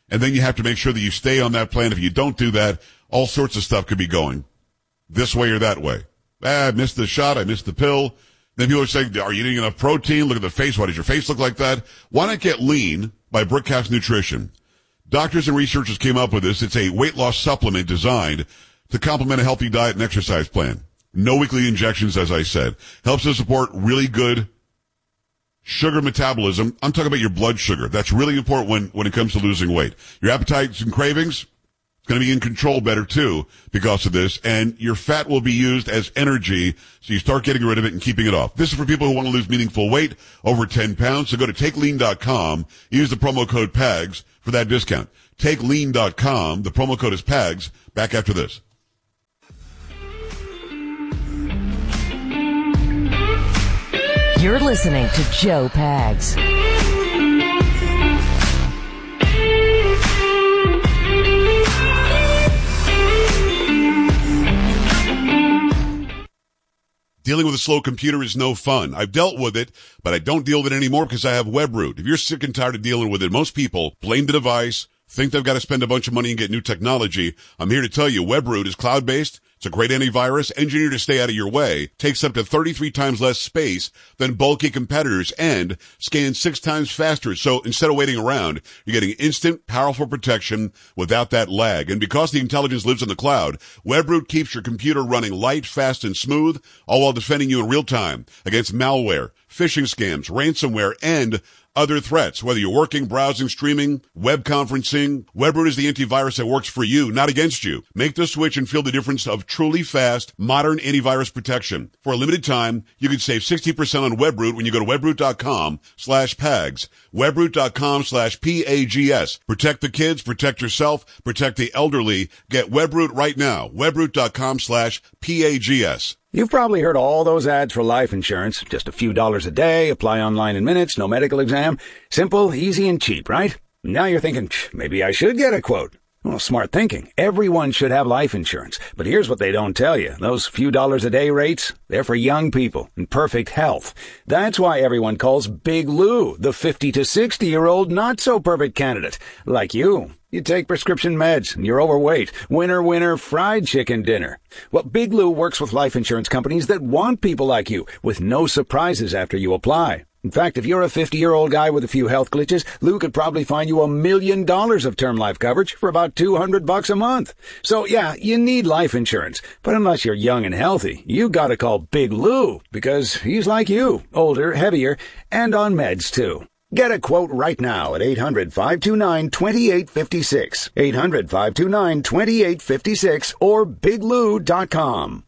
And then you have to make sure that you stay on that plan. If you don't do that, all sorts of stuff could be going this way or that way. Ah, I missed the shot. I missed the pill. Then people are saying, are you eating enough protein? Look at the face. Why does your face look like that? Why not get Lean by Brickhouse Nutrition? Doctors and researchers came up with this. It's a weight loss supplement designed to complement a healthy diet and exercise plan. No weekly injections, as I said. Helps to support really good sugar metabolism. I'm talking about your blood sugar. That's really important when, when it comes to losing weight. Your appetites and cravings, it's going to be in control better too because of this. And your fat will be used as energy. So you start getting rid of it and keeping it off. This is for people who want to lose meaningful weight, over ten pounds. So go to take lean dot com. Use the promo code P A G S for that discount. take lean dot com. The promo code is P A G S. Back after this. You're listening to Joe Pags. Dealing with a slow computer is no fun. I've dealt with it, but I don't deal with it anymore because I have WebRoot. If you're sick and tired of dealing with it, most people blame the device, think they've got to spend a bunch of money and get new technology. I'm here to tell you, WebRoot is cloud-based. It's a great antivirus, engineered to stay out of your way, takes up to thirty-three times less space than bulky competitors, and scans six times faster. So instead of waiting around, you're getting instant, powerful protection without that lag. And because the intelligence lives in the cloud, WebRoot keeps your computer running light, fast, and smooth, all while defending you in real time against malware, phishing scams, ransomware, and other threats. Whether you're working, browsing, streaming, web conferencing, WebRoot is the antivirus that works for you, not against you. Make the switch and feel the difference of truly fast, modern antivirus protection. For a limited time, you can save sixty percent on WebRoot when you go to webroot.com slash PAGS. webroot.com slash P A G S. Protect the kids, protect yourself, protect the elderly. Get WebRoot right now. webroot.com slash P A G S. You've probably heard all those ads for life insurance. Just a few dollars a day, apply online in minutes, no medical exam. Simple, easy, and cheap, right? Now you're thinking, maybe I should get a quote. Well, smart thinking. Everyone should have life insurance. But here's what they don't tell you. Those few dollars a day rates, they're for young people in perfect health. That's why everyone calls Big Lou the fifty to sixty-year-old not-so-perfect candidate. Like you. You take prescription meds, and you're overweight. Winner, winner, fried chicken dinner. Well, Big Lou works with life insurance companies that want people like you, with no surprises after you apply. In fact, if you're a fifty-year-old guy with a few health glitches, Lou could probably find you a million dollars of term life coverage for about two hundred bucks a month. So, yeah, you need life insurance. But unless you're young and healthy, you gotta call Big Lou, because he's like you, older, heavier, and on meds, too. Get a quote right now at eight hundred, five two nine, two eight five six, eight hundred, five two nine, two eight five six, or big lou dot com.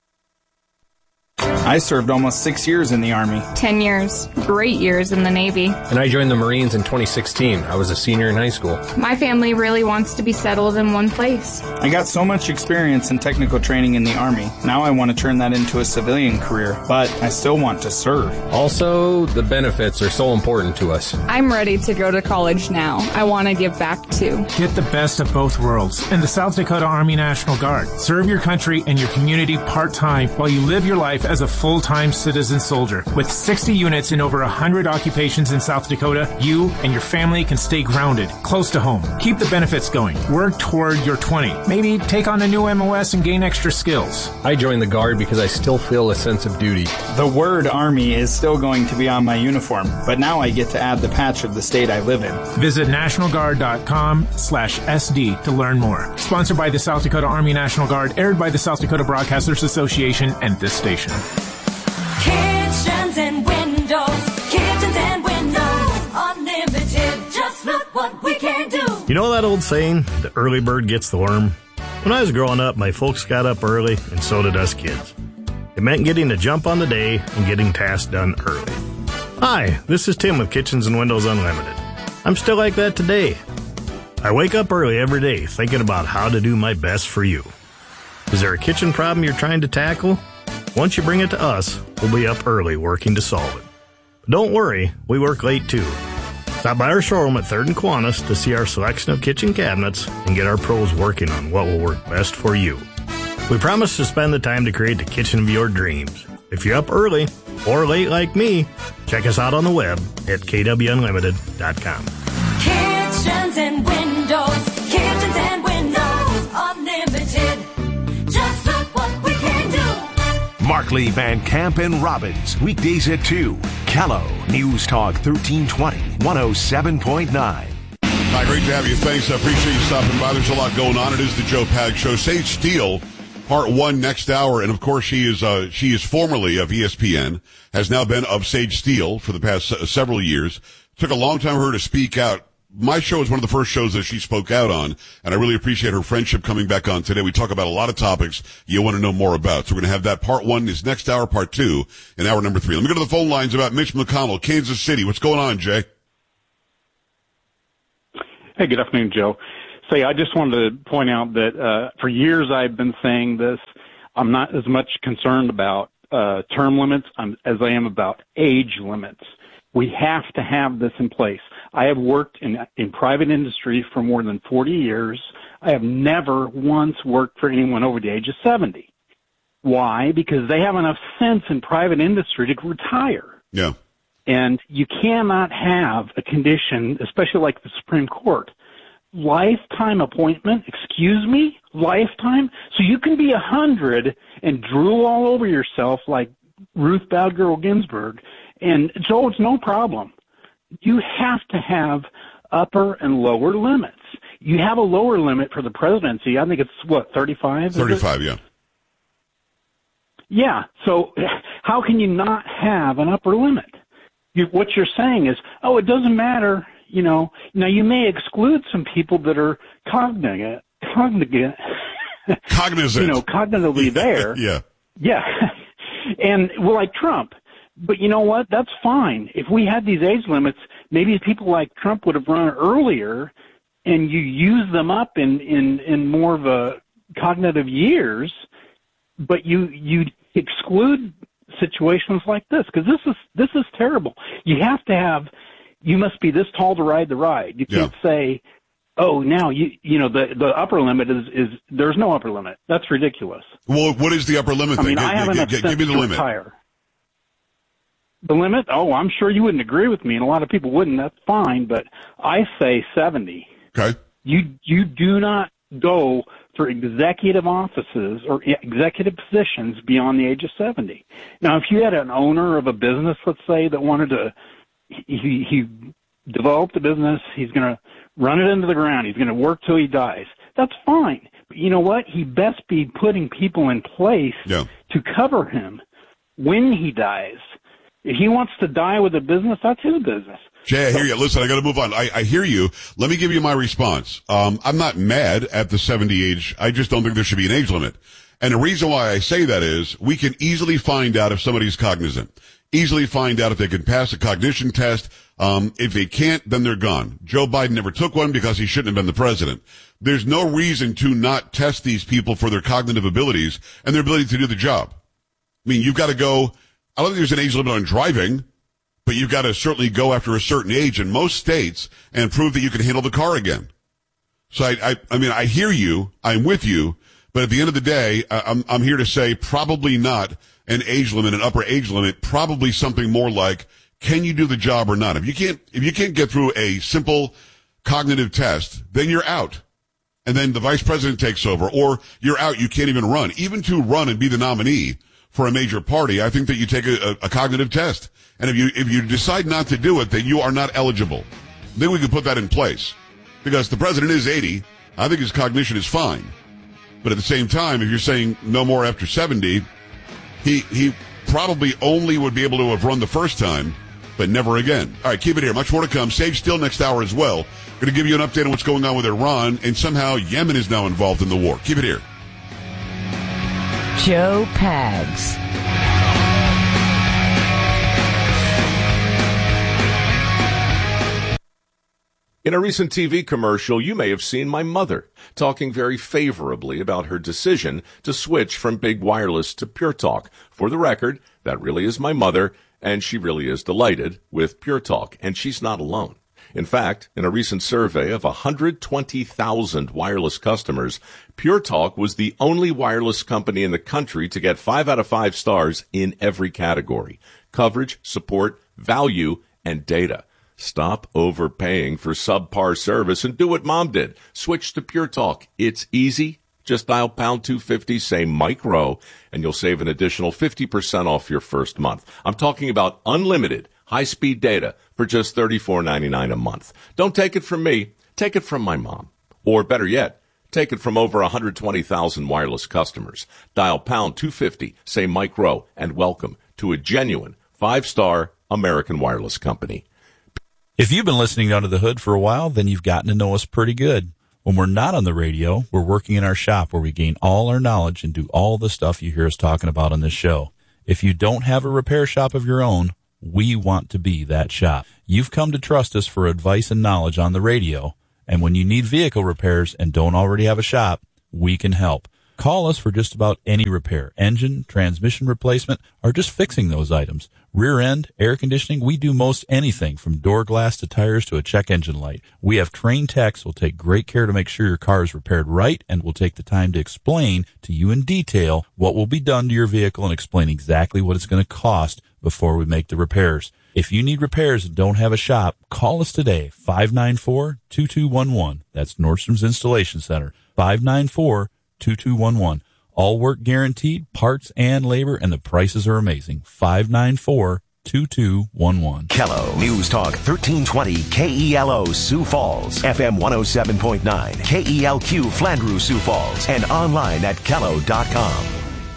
I served almost six years in the Army. Ten years. Great years in the Navy. And I joined the Marines in twenty sixteen. I was a senior in high school. My family really wants to be settled in one place. I got so much experience in technical training in the Army. Now I want to turn that into a civilian career, but I still want to serve. Also, the benefits are so important to us. I'm ready to go to college now. I want to give back too. Get the best of both worlds in the South Dakota Army National Guard. Serve your country and your community part-time while you live your life as a full-time citizen soldier. With sixty units in over one hundred occupations in South Dakota, you and your family can stay grounded, close to home. Keep the benefits going. Work toward your twenty. Maybe take on a new M O S and gain extra skills. I joined the Guard because I still feel a sense of duty. The word Army is still going to be on my uniform, but now I get to add the patch of the state I live in. Visit national guard dot com slash S D to learn more. Sponsored by the South Dakota Army National Guard, aired by the South Dakota Broadcasters Association and this station. Kitchens and windows, kitchens and windows, unlimited, just look what we can do. You know that old saying, the early bird gets the worm? When I was growing up, my folks got up early, and so did us kids. It meant getting a jump on the day and getting tasks done early. Hi, this is Tim with Kitchens and Windows Unlimited. I'm still like that today. I wake up early every day thinking about how to do my best for you. Is there a kitchen problem you're trying to tackle? Once you bring it to us, we'll be up early working to solve it. But don't worry, we work late too. Stop by our showroom at third and Kiwanis to see our selection of kitchen cabinets and get our pros working on what will work best for you. We promise to spend the time to create the kitchen of your dreams. If you're up early or late like me, check us out on the web at k w unlimited dot com. Kitchens and windows. Barkley, Van Camp, and Robbins. Weekdays at two. Callow, News Talk thirteen twenty, one oh seven point nine. Hi, great to have you. Thanks. I appreciate you stopping by. There's a lot going on. It is the Joe Pags Show. Sage Steele, part one next hour. And, of course, she is uh, she is formerly of E S P N, has now been of Sage Steele for the past uh, several years. Took a long time for her to speak out. My show is one of the first shows that she spoke out on, and I really appreciate her friendship coming back on today. We talk about a lot of topics you want to know more about. So we're going to have that part one is next hour, part two, in hour number three. Let me go to the phone lines about Mitch McConnell, Kansas City. What's going on, Jay? Hey, good afternoon, Joe. Say, I just wanted to point out that uh, for years I've been saying this. I'm not as much concerned about uh, term limits um, as I am about age limits. We have to have this in place. I have worked in in private industry for more than forty years. I have never once worked for anyone over the age of seventy. Why? Because they have enough sense in private industry to retire. Yeah. And you cannot have a condition, especially like the Supreme Court, lifetime appointment, excuse me, lifetime? So you can be a hundred and drool all over yourself like Ruth Bader Ginsburg, and Joe, it's no problem. You have to have upper and lower limits. You have a lower limit for the presidency. I think it's, what, thirty-five? thirty-five, yeah. Yeah, so how can you not have an upper limit? You, what you're saying is, oh, it doesn't matter, you know. Now, you may exclude some people that are cognizant, cognizant, cognizant. you know, cognitively there. Yeah. Yeah. And, well, like Trump. But you know what? That's fine. If we had these age limits, maybe people like Trump would have run earlier, and you use them up in, in, in more of a cognitive years, but you you exclude situations like this, because this is this is terrible. You have to have, you must be this tall to ride the ride. You can't yeah. say, oh, now you you know the the upper limit is is there's no upper limit. That's ridiculous. Well, what is the upper limit? I mean, then? I have enough g- g- sense give me the to limit. retire. The limit? Oh, I'm sure you wouldn't agree with me, and a lot of people wouldn't. That's fine, but I say seventy. Okay. You you do not go for executive offices or executive positions beyond the age of seventy. Now, if you had an owner of a business, let's say, that wanted to, he, he developed a business, he's going to run it into the ground, he's going to work till he dies, that's fine. But you know what? He best be putting people in place yeah. to cover him when he dies. If he wants to die with a business, that's his business. Jay, I hear you. Listen, I got to move on. I, I hear you. Let me give you my response. Um, I'm not mad at the seventy age. I just don't think there should be an age limit. And the reason why I say that is we can easily find out if somebody's cognizant. Easily find out if they can pass a cognition test. Um, if they can't, then they're gone. Joe Biden never took one because he shouldn't have been the president. There's no reason to not test these people for their cognitive abilities and their ability to do the job. I mean, you've got to go. I don't think there's an age limit on driving, but you've got to certainly go after a certain age in most states and prove that you can handle the car again. So I, I, I mean, I hear you. I'm with you. But at the end of the day, I'm, I'm here to say probably not an age limit, an upper age limit, probably something more like, can you do the job or not? If you can't, if you can't get through a simple cognitive test, then you're out. And then the vice president takes over, or you're out. You can't even run. Even to run and be the nominee for a major party, I think that you take a, a, a cognitive test. And if you, if you decide not to do it, then you are not eligible. Then we can put that in place. Because the president is eighty. I think his cognition is fine. But at the same time, if you're saying no more after seventy, he, he probably only would be able to have run the first time, but never again. All right, keep it here. Much more to come. Sage Steele next hour as well. Going to give you an update on what's going on with Iran, and somehow Yemen is now involved in the war. Keep it here. Joe Pags. In a recent T V commercial, you may have seen my mother talking very favorably about her decision to switch from big wireless to Pure Talk. For the record, that really is my mother, and she really is delighted with Pure Talk, and she's not alone. In fact, in a recent survey of one hundred twenty thousand wireless customers, Pure Talk was the only wireless company in the country to get five out of five stars in every category: coverage, support, value, and data. Stop overpaying for subpar service and do what Mom did. Switch to Pure Talk. It's easy, Just dial pound two fifty, say Mike Rowe, and you'll save an additional fifty percent off your first month. I'm talking about unlimited high-speed data for just thirty-four ninety-nine a month. Don't take it from me. Take it from my mom. Or better yet, take it from over one hundred twenty thousand wireless customers. Dial pound two fifty, say Mike Rowe, and welcome to a genuine five-star American wireless company. If you've been listening Under the Hood for a while, then you've gotten to know us pretty good. When we're not on the radio, we're working in our shop where we gain all our knowledge and do all the stuff you hear us talking about on this show. If you don't have a repair shop of your own, we want to be that shop. You've come to trust us for advice and knowledge on the radio, and when you need vehicle repairs and don't already have a shop, we can help. Call us for just about any repair, engine, transmission replacement, or just fixing those items. Rear end, air conditioning, we do most anything from door glass to tires to a check engine light. We have trained techs who will take great care to make sure your car is repaired right and will take the time to explain to you in detail what will be done to your vehicle and explain exactly what it's going to cost before we make the repairs. If you need repairs and don't have a shop, call us today, five nine four, two two one one. That's Nordstrom's Installation Center, five nine four, two two one one. All work guaranteed, parts and labor, and the prices are amazing. five nine four, two two one one. Kello News Talk thirteen twenty K E L O Sioux Falls, F M one oh seven point nine, K E L Q Flandreau Sioux Falls, and online at kello dot com.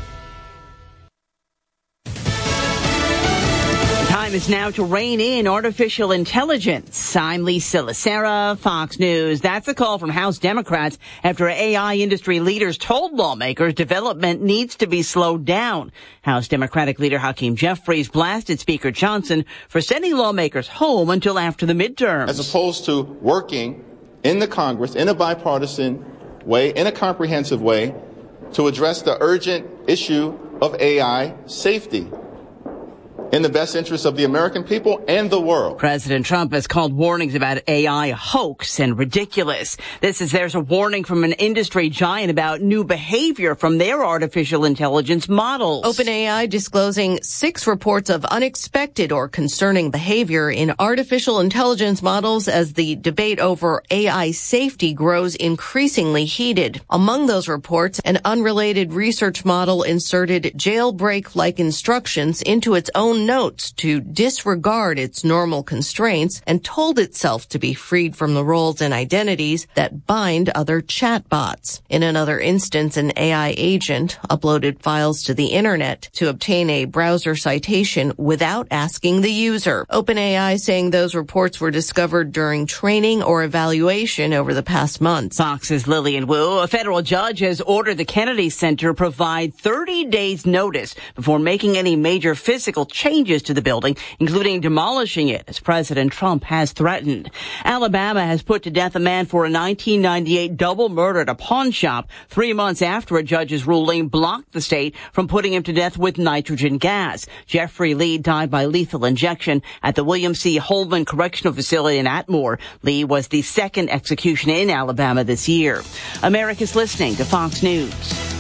Time is now to rein in artificial intelligence. I'm Lisa Lacera, Fox News. That's a call from House Democrats after A I industry leaders told lawmakers development needs to be slowed down. House Democratic leader Hakeem Jeffries blasted Speaker Johnson for sending lawmakers home until after the midterms. As opposed to working in the Congress in a bipartisan way, in a comprehensive way, to address the urgent issue of A I safety, in the best interest of the American people and the world. President Trump has called warnings about A I a hoax and ridiculous. This is there's a warning from an industry giant about new behavior from their artificial intelligence models. OpenAI disclosing six reports of unexpected or concerning behavior in artificial intelligence models as the debate over A I safety grows increasingly heated. Among those reports, an unrelated research model inserted jailbreak-like instructions into its own notes to disregard its normal constraints and told itself to be freed from the roles and identities that bind other chatbots. In another instance, an A I agent uploaded files to the internet to obtain a browser citation without asking the user. OpenAI saying those reports were discovered during training or evaluation over the past months. Fox's Lillian Wu, a federal judge has ordered the Kennedy Center provide thirty days notice before making any major physical changes changes to the building, including demolishing it, as President Trump has threatened. Alabama has put to death a man for a nineteen ninety-eight double murder at a pawn shop, three months after a judge's ruling blocked the state from putting him to death with nitrogen gas. Jeffrey Lee died by lethal injection at the William C. Holman Correctional Facility in Atmore. Lee was the second execution in Alabama this year. America's listening to Fox News.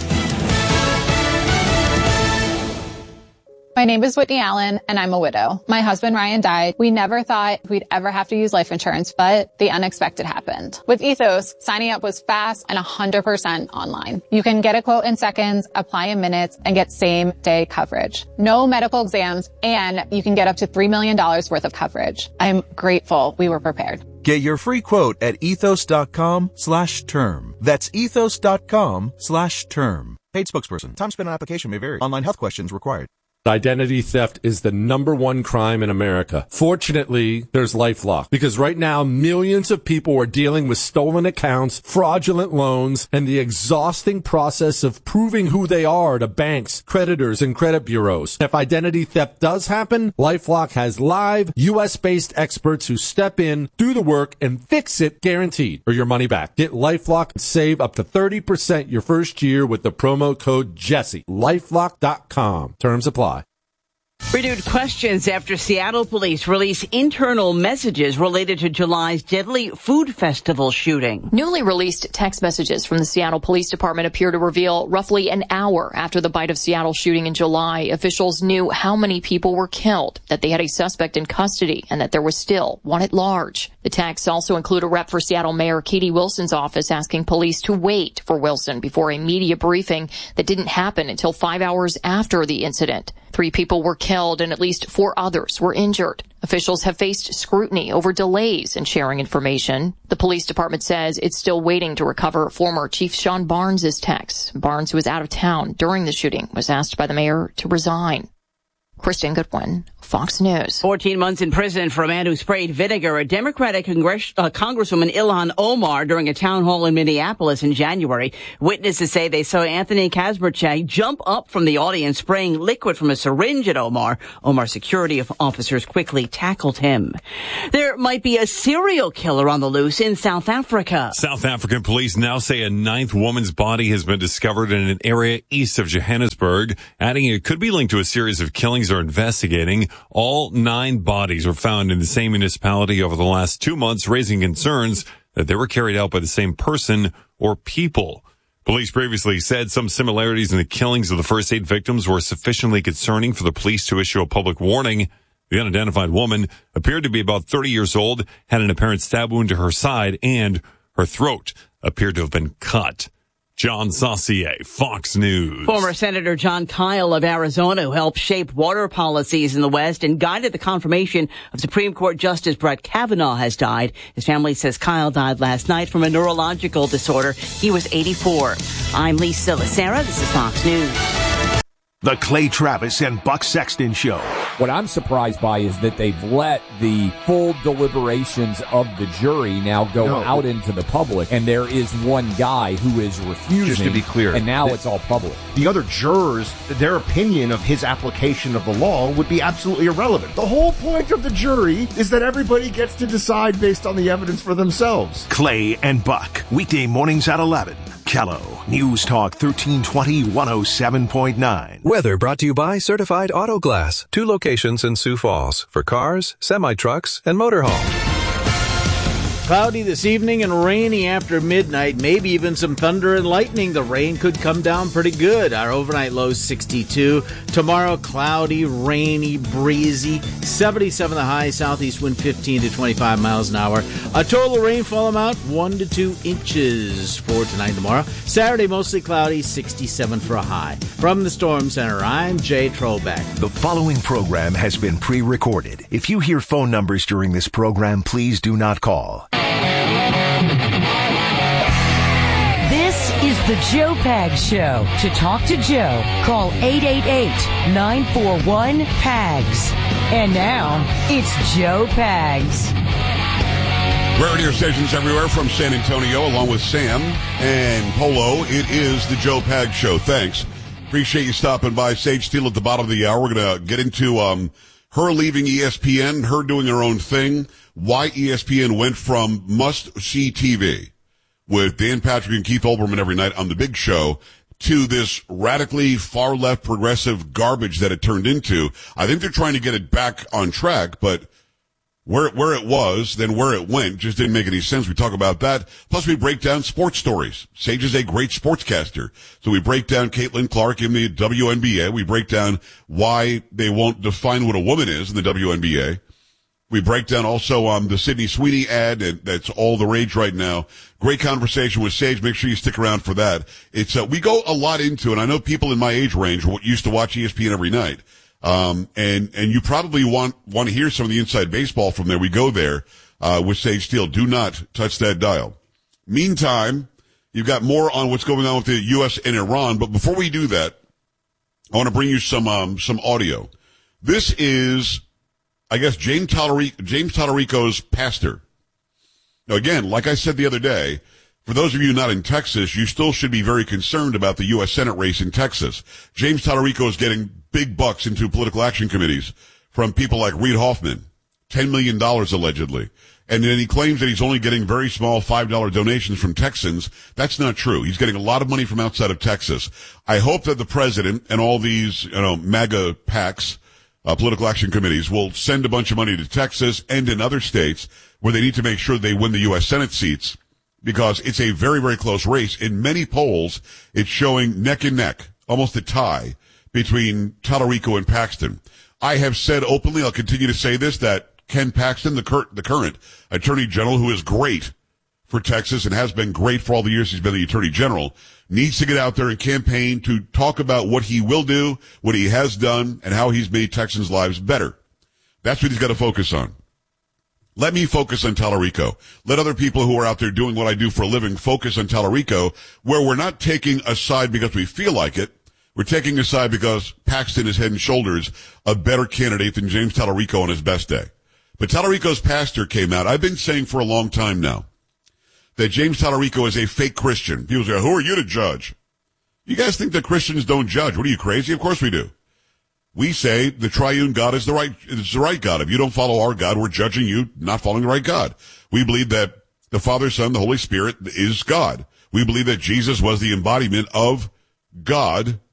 My name is Whitney Allen, and I'm a widow. My husband, Ryan, died. We never thought we'd ever have to use life insurance, but the unexpected happened. With Ethos, signing up was fast and one hundred percent online. You can get a quote in seconds, apply in minutes, and get same-day coverage. No medical exams, and you can get up to three million dollars worth of coverage. I'm grateful we were prepared. Get your free quote at ethos.com slash term. That's ethos.com slash term. Paid spokesperson. Time spent on application may vary. Online health questions required. Identity theft is the number one crime in America. Fortunately, there's LifeLock, because right now millions of people are dealing with stolen accounts, fraudulent loans, and the exhausting process of proving who they are to banks, creditors, and credit bureaus. If identity theft does happen, LifeLock has live U S-based experts who step in, do the work, and fix it guaranteed, or your money back. Get LifeLock and save up to thirty percent your first year with the promo code Jesse. LifeLock dot com. Terms apply. Renewed questions after Seattle police release internal messages related to July's deadly food festival shooting. Newly released text messages from the Seattle Police Department appear to reveal roughly an hour after the Bite of Seattle shooting in July, officials knew how many people were killed, that they had a suspect in custody, and that there was still one at large. The texts also include a rep for Seattle Mayor Katie Wilson's office asking police to wait for Wilson before a media briefing that didn't happen until five hours after the incident. Three people were killed and at least four others were injured. Officials have faced scrutiny over delays in sharing information. The police department says it's still waiting to recover former Chief Sean Barnes' texts. Barnes, who was out of town during the shooting, was asked by the mayor to resign. Kristen Goodwin, Fox News. fourteen months in prison for a man who sprayed vinegar a Democratic Congress, uh, Congresswoman Ilhan Omar during a town hall in Minneapolis in January. Witnesses say they saw Anthony Kazmarchak jump up from the audience spraying liquid from a syringe at Omar. Omar's security officers quickly tackled him. There might be a serial killer on the loose in South Africa. South African police now say a ninth woman's body has been discovered in an area east of Johannesburg, adding it could be linked to a series of killings are investigating. All nine bodies were found in the same municipality over the last two months, raising concerns that they were carried out by the same person or people. Police previously said some similarities in the killings of the first eight victims were sufficiently concerning for the police to issue a public warning. The unidentified woman appeared to be about thirty years old, had an apparent stab wound to her side, and her throat appeared to have been cut. John Saucier, Fox News. Former Senator John Kyle of Arizona, who helped shape water policies in the West and guided the confirmation of Supreme Court Justice Brett Kavanaugh, has died. His family says Kyle died last night from a neurological disorder. He was eighty-four. I'm Lisa Lacera. This is Fox News. The Clay Travis and Buck Sexton Show. What I'm surprised by is that they've let the full deliberations of the jury now go no. out into the public, and there is one guy who is refusing. Just to be clear. And now the, it's all public. The other jurors, their opinion of his application of the law would be absolutely irrelevant. The whole point of the jury is that everybody gets to decide based on the evidence for themselves. Clay and Buck, weekday mornings at eleven. Callow, News Talk thirteen twenty, one oh seven point nine. Weather brought to you by Certified Auto Glass. Two locations in Sioux Falls for cars, semi-trucks, and motorhomes. Cloudy this evening and rainy after midnight, maybe even some thunder and lightning. The rain could come down pretty good. Our overnight low is sixty-two. Tomorrow, cloudy, rainy, breezy. seventy-seven the high, southeast wind fifteen to twenty-five miles an hour. A total rainfall amount, one to two inches for tonight and tomorrow. Saturday, mostly cloudy, sixty-seven for a high. From the Storm Center, I'm Jay Trollback. The following program has been pre-recorded. If you hear phone numbers during this program, please do not call. This is the Joe Pags Show. To talk to Joe, call eight eight eight, nine four one, P A G S. And now, it's Joe Pags. Radio stations everywhere from San Antonio, along with Sam and Polo. It is the Joe Pags Show. Thanks. Appreciate you stopping by. Sage Steele at the bottom of the hour. We're going to get into um, her leaving E S P N, her doing her own thing, why E S P N went from must-see T V with Dan Patrick and Keith Olbermann every night on The Big Show to this radically far-left progressive garbage that it turned into. I think they're trying to get it back on track, but where, where it was, then where it went just didn't make any sense. We talk about that. Plus, we break down sports stories. Sage is a great sportscaster. So we break down Caitlin Clark in the W N B A. We break down why they won't define what a woman is in the W N B A. We break down also um, the Sydney Sweeney ad, and that's all the rage right now. Great conversation with Sage. Make sure you stick around for that. It's uh, we go a lot into, and I know people in my age range used to watch E S P N every night. Um, and, and you probably want, want to hear some of the inside baseball from there. We go there, uh, with Sage Steele. Do not touch that dial. Meantime, you've got more on what's going on with the U S and Iran. But before we do that, I want to bring you some, um, some audio. This is, I guess, James Tallarico, James Tallarico's pastor. Now again, like I said the other day, for those of you not in Texas, you still should be very concerned about the U S Senate race in Texas. James Tallarico is getting big bucks into political action committees from people like Reid Hoffman, ten million dollars allegedly. And then he claims that he's only getting very small five dollar donations from Texans. That's not true. He's getting a lot of money from outside of Texas. I hope that the president and all these, you know, MAGA PACs uh, political action committees will send a bunch of money to Texas and in other states where they need to make sure they win the U S Senate seats, because it's a very, very close race. In many polls, it's showing neck and neck, almost a tie between Tallarico and Paxton. I have said openly, I'll continue to say this, that Ken Paxton, the, cur- the current Attorney General, who is great for Texas and has been great for all the years he's been the Attorney General, needs to get out there and campaign to talk about what he will do, what he has done, and how he's made Texans' lives better. That's what he's got to focus on. Let me focus on Tallarico. Let other people who are out there doing what I do for a living focus on Tallarico, where we're not taking a side because we feel like it. We're taking a side because Paxton is head and shoulders a better candidate than James Tallarico on his best day. But Tallarico's pastor came out. I've been saying for a long time now that James Tallarico is a fake Christian. People say, who are you to judge? You guys think that Christians don't judge? What are you, crazy? Of course we do. We say the triune God is the right, is the right God. If you don't follow our God, we're judging you not following the right God. We believe that the Father, Son, the Holy Spirit is God. We believe that Jesus was the embodiment of God